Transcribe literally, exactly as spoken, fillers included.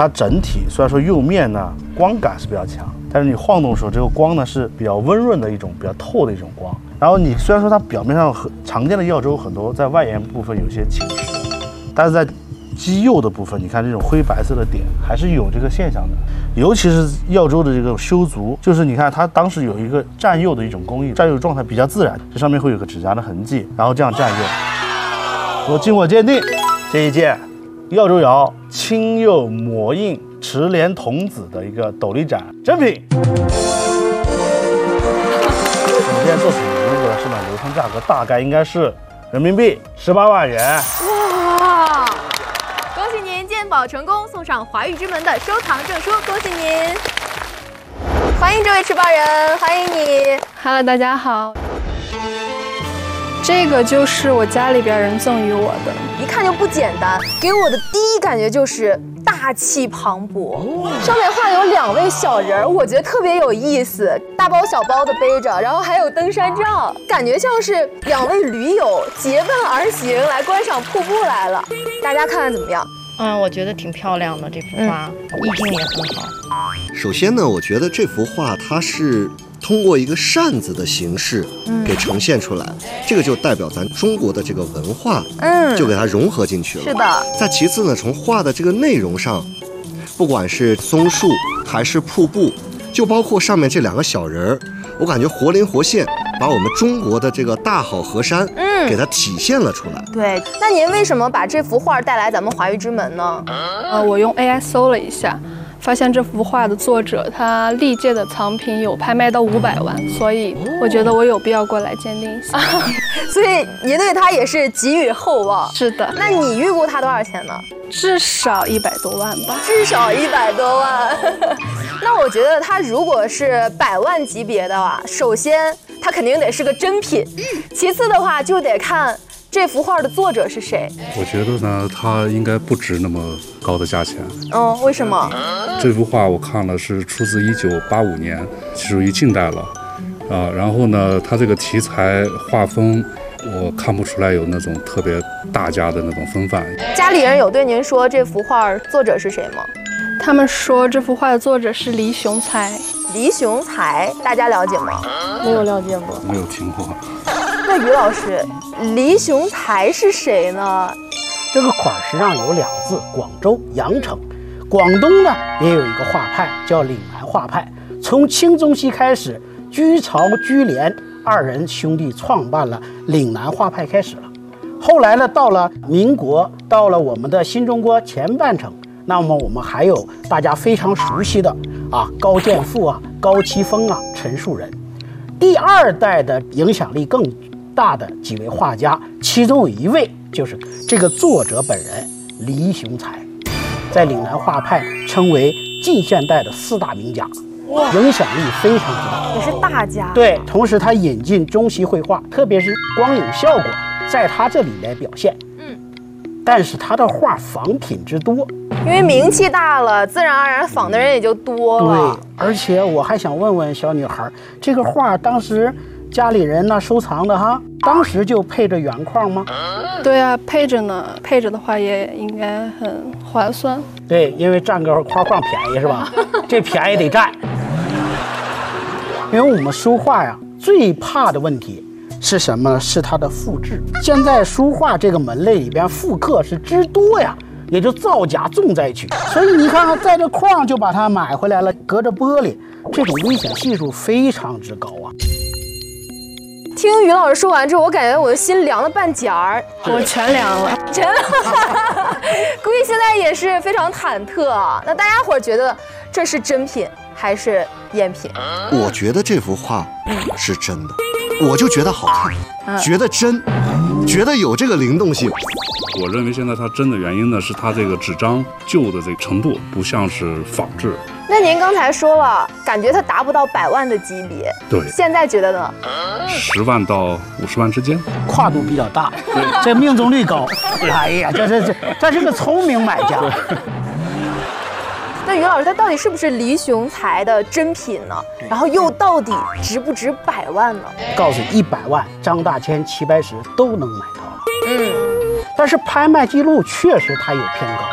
它整体虽然说釉面呢光感是比较强，但是你晃动的时候，这个光呢是比较温润的一种比较透的一种光。然后你虽然说它表面上很常见的药州很多在外沿部分有些侵蚀，但是在基釉的部分，你看这种灰白色的点还是有这个现象的。尤其是药州的这个修足，就是你看它当时有一个蘸釉的一种工艺，蘸釉状态比较自然，这上面会有个指甲的痕迹，然后这样蘸釉。我经过鉴定，这一件耀州窑青釉抹印池莲童子的一个斗笠盏真品。整件作品如果市场流通价格大概应该是人民币十八万元。 哇！恭喜您鉴宝成功，送上华玉之门的收藏证书，恭喜您！欢迎这位持宝人，欢迎你。 Hello， 大家好。这个就是我家里边人赠予我的， 一看就不简单，给我的第一感觉就是大气磅礴。上面画有两位小人，我觉得特别有意思，大包小包的背着，然后还有登山杖，感觉像是两位驴友结伴而行来观赏瀑布来了。大家看看怎么样？ 嗯，我觉得挺漂亮的，这幅画、嗯、意境也很好。 首先呢，我觉得这幅画它是通过一个扇子的形式给呈现出来，嗯、这个就代表咱中国的这个文化，嗯，就给它融合进去了。 是的。 再其次呢，从画的这个内容上，不管是松树还是瀑布，就包括上面这两个小人儿，我感觉活灵活现，把我们中国的这个大好河山，嗯，给它体现了出来。 对，那您为什么把这幅画带来咱们华玉之门呢？ 呃，我用 A I 搜了一下。发现这幅画的作者，他历届的藏品有拍卖到五百万，所以我觉得我有必要过来鉴定一下。啊、 所以您对他也是寄予厚望。 是的。 那你预估他多少钱呢？ 至少一百多万吧。 至少一百多万。那我觉得他如果是百万级别的话，首先他肯定得是个真品，其次的话就得看这幅画的作者是谁？ 我觉得呢，它应该不值那么高的价钱。 嗯，为什么？ 这幅画我看了是出自一九八五年，属于近代了，啊，然后呢，它这个题材画风，我看不出来有那种特别大家的那种风范。 家里人有对您说这幅画作者是谁吗？ 他们说这幅画的作者是黎雄才。 黎雄才，大家了解吗？ 没有了解过， 没有听过。 那于老师，黎雄才是谁呢？ 这个款实际上有两个字，广州羊城。广东呢也有一个画派叫岭南画派，从清中期开始，居巢、居廉二人兄弟创办了岭南画派开始了。后来呢，到了民国，到了我们的新中国前半程，那么我们还有大家非常熟悉的啊高剑父啊、高奇峰啊、陈树人。第二代的影响力更大的几位画家，其中有一位就是这个作者本人黎雄才，在岭南画派称为近现代的四大名家，影响力非常之大， 也是大家。 对，同时他引进中西绘画，特别是光影效果，在他这里来表现。嗯，但是他的画仿品之多， 因为名气大了，自然而然仿的人也就多了。 对，而且我还想问问小女孩，这个画当时家里人呢收藏的哈，当时就配着原框吗？ 对啊，配着呢，配着的话也应该很划算。 对，因为占个框框便宜是吧？这便宜得占。因为我们书画呀，最怕的问题是什么？是它的复制。现在书画这个门类里边，复刻是之多呀，也就造假重灾区。所以你看看，在这框就把它买回来了，隔着玻璃，这种危险系数非常之高啊。 听于老师说完之后，我感觉我的心凉了半截儿， 我全凉了， 真的。估计现在也是非常忐忑啊。那大家伙觉得这是真品还是赝品？ 我觉得这幅画是真的，我就觉得好看，嗯、觉得真，觉得有这个灵动性。 我认为现在它真的原因呢，是它这个纸张旧的这个程度不像是仿制。 那您刚才说了，感觉它达不到百万的级别， 对， 现在觉得呢？ 十万到五十万之间， 跨度比较大，这命中率高。哎呀，这是这这是个聪明买家。 那于老师，他到底是不是黎雄才的真品呢？然后又到底值不值百万呢？ 告诉你，一百万，张大千、齐白石都能买到了。嗯，但是拍卖记录确实它有偏高。